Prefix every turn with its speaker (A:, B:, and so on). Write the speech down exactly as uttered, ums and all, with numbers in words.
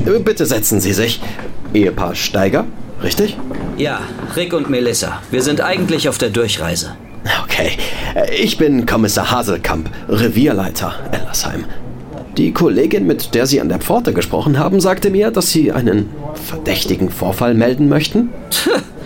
A: Bitte setzen Sie sich. Ehepaar Steiger, richtig?
B: Ja, Rick und Melissa. Wir sind eigentlich auf der Durchreise.
A: Okay, ich bin Kommissar Haselkamp, Revierleiter Ellersheim. Die Kollegin, mit der Sie an der Pforte gesprochen haben, sagte mir, dass Sie einen verdächtigen Vorfall melden möchten.